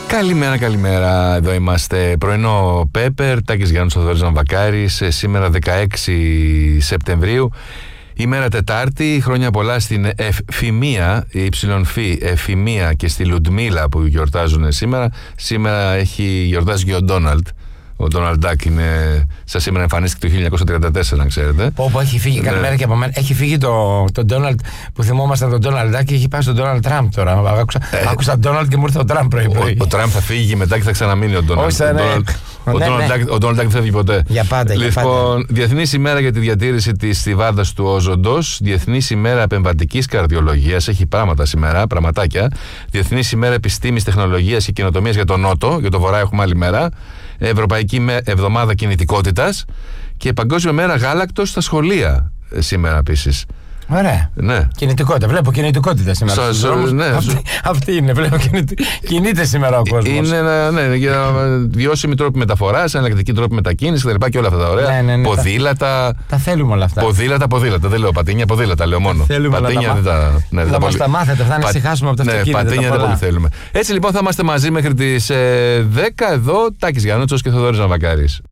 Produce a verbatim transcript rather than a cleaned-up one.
Καλημέρα, καλημέρα. Εδώ είμαστε. Πρωινό Πέπερ, Τάκης Γιάννης, Θοδωρής Ναμβακάρης. Σήμερα δεκαέξι Σεπτεμβρίου, ημέρα Τετάρτη. Χρόνια πολλά στην Εφημεία, η Υψηλονφή Εφημεία, και στη Λουντμίλα που γιορτάζουν σήμερα. Σήμερα έχει γιορτάζει και ο Ντόναλντ. Ο Ντόναλντ Ντάκ είναι, σαν σήμερα εμφανίστηκε το χίλια εννιακόσια τριάντα τέσσερα, αν ξέρετε. Όπου έχει φύγει, ναι. Καλημέρα και από μένα. Έχει φύγει το, το Ντόναλντ που θυμόμασταν, τον Ντόναλντ Ντάκ, και έχει πάει στον Ντόναλντ Τραμπ τώρα. Άκουσα, ε, άκουσα Ντόναλντ και μου ήρθε ο Τραμπ πρωί-πρωί. Ο, ο Τραμπ θα φύγει μετά και θα ξαναμείνει ο Ντόναλντ. Όχι, ναι. Ο Ντόναλντ Ντάκ δεν φεύγει ποτέ. Για πάντα. Λοιπόν, Διεθνής ημέρα για τη διατήρηση της στιβάδας του όζοντος. Διεθνής ημέρα επεμβατικής καρδιολογίας. Έχει πράγματα σήμερα, πραγματάκια. Διεθνής ημέρα επιστήμης, τεχνολογίας και καινοτομίας για τον Νότο. Για το Βορρά έχουμε άλλη μέρα. Ευρωπαϊκή εβδομάδα κινητικότητας. Και Παγκόσμια μέρα γάλακτος στα σχολεία σήμερα επίσης. Ωραία. Ναι. Κινητικότητα. Βλέπω κινητικότητα σήμερα. Σα, σα, ναι. αυτή, αυτή είναι. Βλέπω κινητι... κινείται σήμερα ο κόσμος. Είναι ένα, ναι, για βιώσιμη τρόπη μεταφοράς, εναλλακτική τρόπη μετακίνησης κτλ. Και όλα αυτά τα ωραία. Ναι, ναι, ναι, ποδήλατα. Τα, τα θέλουμε όλα αυτά. Ποδήλατα, ποδήλατα. Δεν λέω πατίνια, ποδήλατα λέω μόνο. Πατίνια δεν τα. Ναι, θα μας τα μάθετε, θα ανησυχάσουμε από τα αυτοκίνητα. Ναι, πατίνια δεν πολύ θέλουμε. Έτσι λοιπόν θα είμαστε μαζί μέχρι τις ε, δέκα εδώ. Τάκης Γιάννης και Θοδωρής Ναμβακάρης.